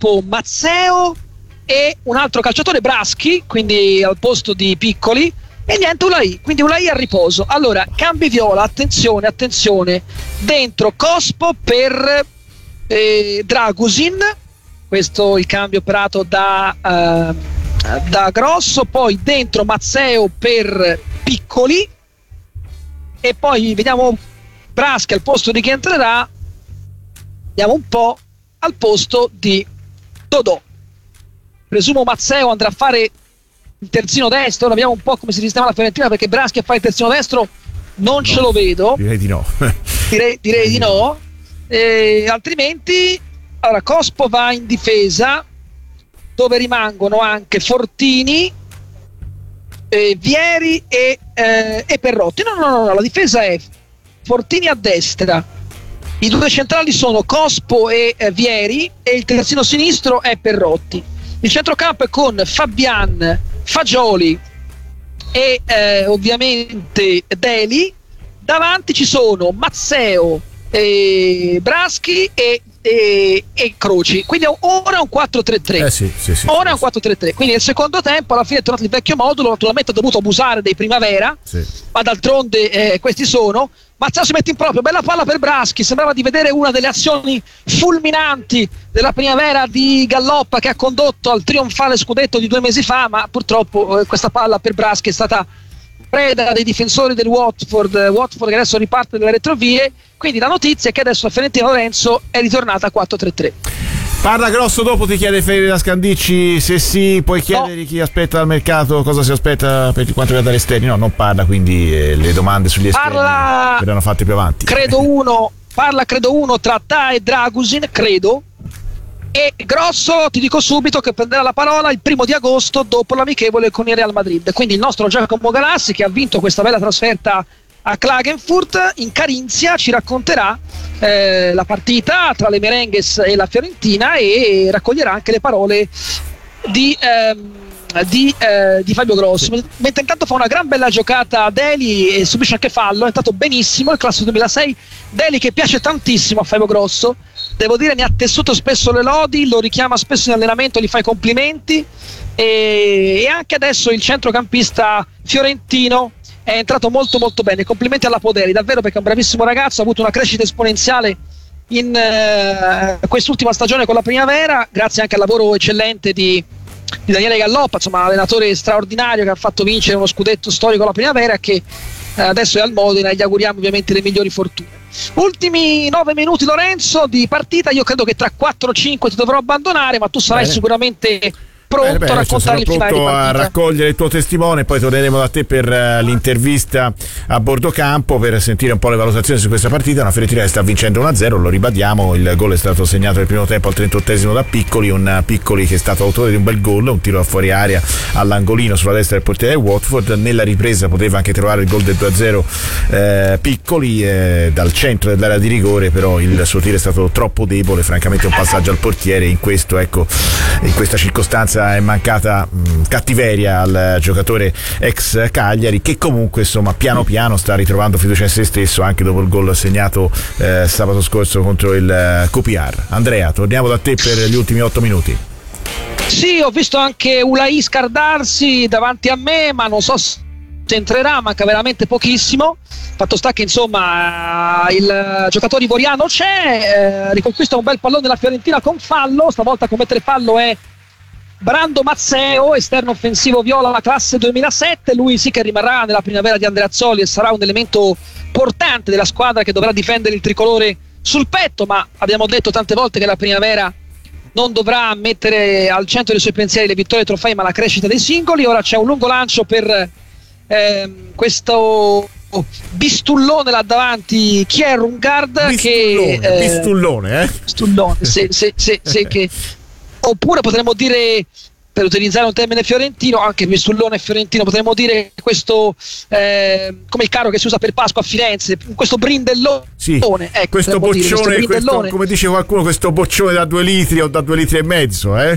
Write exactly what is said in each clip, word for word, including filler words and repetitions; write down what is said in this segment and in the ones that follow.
Cospo, Mazzeo e un altro calciatore, Braschi, quindi al posto di Piccoli, e niente Ulai, quindi Ulai a riposo. Allora, cambi viola, attenzione, attenzione, dentro Cospo per eh, Dragusin, questo il cambio operato da, uh, da Grosso, poi dentro Mazzeo per Piccoli, e poi vediamo Braschi al posto di chi entrerà, vediamo un po' al posto di Dodò. Presumo Mazzeo andrà a fare il terzino destro. Ora vediamo un po' come si sistema la Fiorentina, perché Braschi a fare il terzino destro non no, ce lo vedo. Direi di no. direi, direi di no. E altrimenti, allora, Cospo va in difesa, dove rimangono anche Fortini, eh, Vieri e, eh, e Perrotti. No, no, no, no, la difesa è Fortini a destra, i due centrali sono Cospo e eh, Vieri, e il terzino sinistro è Perrotti. Il centrocampo è con Fabian, Fagioli e eh, ovviamente Deli. Davanti ci sono Mazzeo, eh, Braschi e, e, e Croci. Quindi ora è un quattro tre tre. Eh sì, sì, sì, ora è sì, un quattro tre tre. Quindi nel secondo tempo alla fine è tornato il vecchio modulo. Naturalmente ha dovuto abusare dei Primavera, sì. ma d'altronde eh, questi sono. Mazzeo si mette in proprio, bella palla per Braschi, sembrava di vedere una delle azioni fulminanti della Primavera di Galloppa, che ha condotto al trionfale scudetto di due mesi fa, ma purtroppo eh, questa palla per Braschi è stata preda dei difensori del Watford, Watford che adesso riparte dalle retrovie. Quindi la notizia è che adesso la Fiorentina Lorenzo è ritornata a quattro tre tre. Parla Grosso, dopo ti chiede Fede da Scandicci se sì, puoi chiedere no. Chi aspetta dal mercato, cosa si aspetta per quanto riguarda gli esterni. No, non parla, quindi eh, le domande sugli esterni parla, verranno fatte più avanti. Credo uno, parla credo uno tra Ta e Dragusin, credo. E Grosso, ti dico subito che prenderà la parola il primo di agosto dopo l'amichevole con il Real Madrid. Quindi il nostro Giacomo Galassi, che ha vinto questa bella trasferta a Klagenfurt in Carinzia, ci racconterà eh, la partita tra le Merengues e la Fiorentina e raccoglierà anche le parole di, ehm, di, eh, di Fabio Grosso. Sì. Mentre intanto fa una gran bella giocata a Deli e subisce anche fallo, è entrato benissimo il classe duemilasei. Deli che piace tantissimo a Fabio Grosso, devo dire, ne ha tessuto spesso le lodi, lo richiama spesso in allenamento, gli fa i complimenti, e, e anche adesso il centrocampista fiorentino è entrato molto molto bene. Complimenti alla Poderi, davvero, perché è un bravissimo ragazzo, ha avuto una crescita esponenziale in eh, quest'ultima stagione con la Primavera, grazie anche al lavoro eccellente di, di Daniele Galloppa, insomma un allenatore straordinario che ha fatto vincere uno scudetto storico alla Primavera, che eh, adesso è al Modena, e gli auguriamo ovviamente le migliori fortune. Ultimi nove minuti Lorenzo di partita, io credo che tra quattro cinque ti dovrò abbandonare, ma tu sarai bene. sicuramente pronto bene, bene, a raccontare il finale di partita. A raccogliere il tuo testimone, poi torneremo da te per uh, l'intervista a bordo campo per sentire un po' le valutazioni su questa partita. Una Fiorentina che sta vincendo uno a zero, lo ribadiamo, il gol è stato segnato nel primo tempo al trentottesimo da Piccoli, un Piccoli che è stato autore di un bel gol, un tiro a fuori area all'angolino sulla destra del portiere del Watford. Nella ripresa poteva anche trovare il gol del due a zero eh, Piccoli eh, dal centro dell'area di rigore, però il suo tiro è stato troppo debole, francamente un passaggio al portiere. In questo, ecco, in questa circostanza è mancata mh, cattiveria al giocatore ex Cagliari, che comunque insomma piano piano sta ritrovando fiducia in se stesso anche dopo il gol segnato eh, sabato scorso contro il eh, Q P R. Andrea, torniamo da te per gli ultimi otto minuti. Sì, ho visto anche Ulai scardarsi davanti a me, ma non so se entrerà, manca veramente pochissimo. Fatto sta che insomma il giocatore ivoriano c'è, eh, riconquista un bel pallone della Fiorentina con fallo. Stavolta a commettere fallo è Brando Mazzeo, esterno offensivo viola, la classe duemilasette. Lui sì che rimarrà nella Primavera di Andreazzoli e sarà un elemento portante della squadra che dovrà difendere il tricolore sul petto, ma abbiamo detto tante volte che la Primavera non dovrà mettere al centro dei suoi pensieri le vittorie e i trofei, ma la crescita dei singoli. Ora c'è un lungo lancio per ehm, questo bistullone là davanti, Kjærgaard, bistullone, che eh, bistullone, eh? bistullone, se, se, se, se che oppure potremmo dire, per utilizzare un termine fiorentino, anche bistullone fiorentino, potremmo dire questo eh, come il carro che si usa per Pasqua a Firenze, questo brindellone. Sì, ecco, questo boccione, dire, questo brindellone. Questo, come dice qualcuno, questo boccione da due litri o da due litri e mezzo, eh?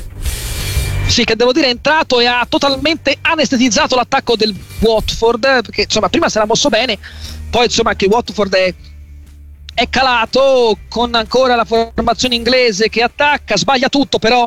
Sì, che devo dire è entrato e ha totalmente anestetizzato l'attacco del Watford, perché insomma prima si era mosso bene, poi insomma anche il Watford è è calato con ancora la formazione inglese che attacca, sbaglia tutto, però